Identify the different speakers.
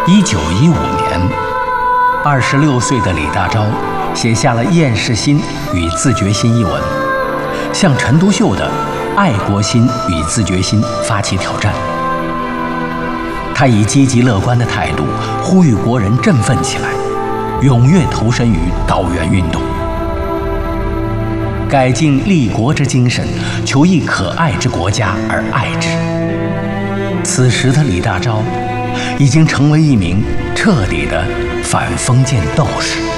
Speaker 1: 1915年，26岁的李大钊写下了《厌世心与自觉心》一文，向陈独秀的爱国心与自觉心发起挑战。他以积极乐观的态度呼吁国人振奋起来，踊跃投身于岛原运动，改尽立国之精神，求一可爱之国家而爱之。此时的李大钊已经成为一名彻底的反封建斗士。